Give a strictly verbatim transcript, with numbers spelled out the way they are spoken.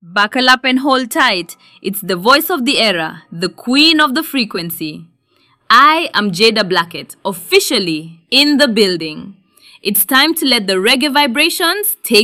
Buckle up and hold tight. It's the voice of the era, the queen of the frequency. I am Jada Blackett, officially in the building. It's time to let the reggae vibrations take